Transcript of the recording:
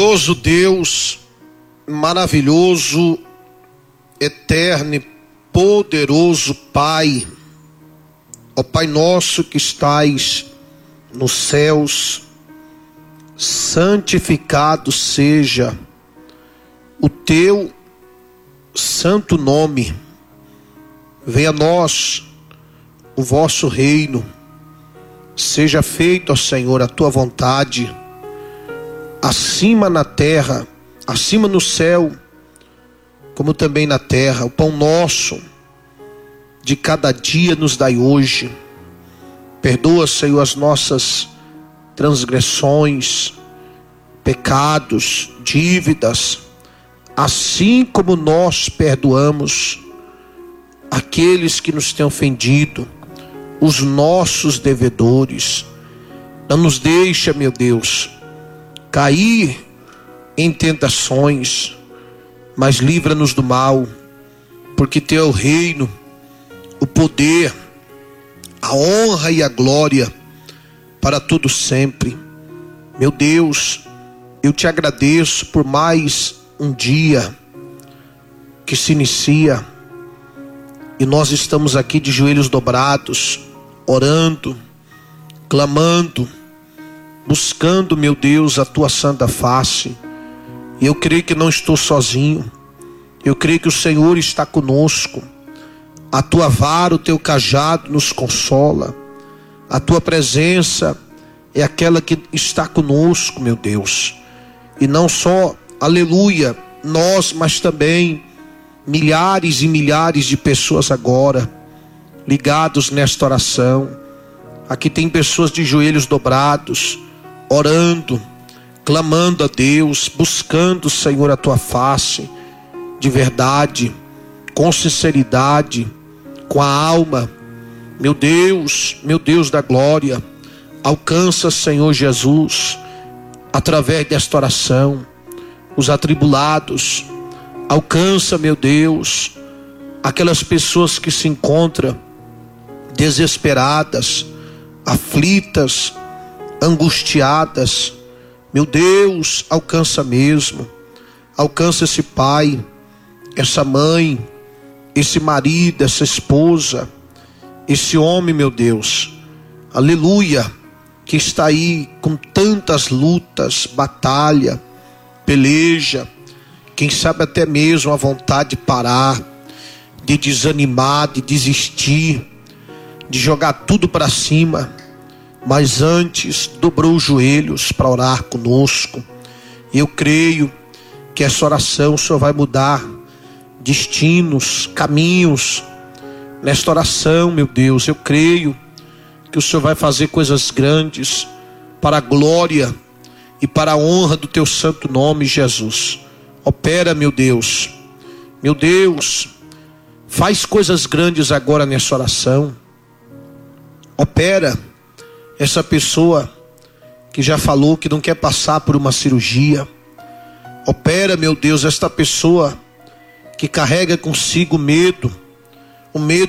Bondoso Deus, maravilhoso, eterno e poderoso Pai, ó Pai nosso que estais nos céus, santificado seja o teu santo nome. Venha a nós o vosso reino. Seja feito, ó Senhor, a tua vontade, acima na terra, acima no céu, como também na terra. O pão nosso de cada dia nos dai hoje. Perdoa, Senhor, as nossas transgressões, pecados, dívidas, assim como nós perdoamos aqueles que nos têm ofendido, os nossos devedores. Não nos deixa, meu Deus, cair em tentações, mas livra-nos do mal, porque teu é o reino, o poder, a honra e a glória para todo sempre. Meu Deus, eu te agradeço por mais um dia que se inicia, e nós estamos aqui de joelhos dobrados, orando, clamando, buscando, meu Deus, a tua santa face. E eu creio que não estou sozinho. Eu creio que o Senhor está conosco. A tua vara, o teu cajado nos consola. A tua presença é aquela que está conosco, meu Deus. E não só, aleluia, nós, mas também milhares e milhares de pessoas agora ligados nesta oração. Aqui tem pessoas de joelhos dobrados, orando, clamando a Deus, buscando, Senhor, a tua face, de verdade, com sinceridade, com a alma. Meu Deus da glória, alcança, Senhor Jesus, através desta oração, os atribulados. Alcança, meu Deus, aquelas pessoas que se encontram desesperadas, aflitas, angustiadas. Meu Deus, alcança mesmo. Alcança esse pai, essa mãe, esse marido, essa esposa, esse homem, meu Deus, aleluia, que está aí com tantas lutas, batalha, peleja, quem sabe até mesmo a vontade de parar, de desanimar, de desistir, de jogar tudo para cima, mas antes dobrou os joelhos para orar conosco. Eu creio que essa oração o Senhor vai mudar destinos, caminhos nesta oração, meu Deus. Eu creio que o Senhor vai fazer coisas grandes para a glória e para a honra do teu santo nome, Jesus. Opera, meu Deus, faz coisas grandes agora nessa oração. Opera essa pessoa que já falou que não quer passar por uma cirurgia. Opera, meu Deus, esta pessoa que carrega consigo medo, o medo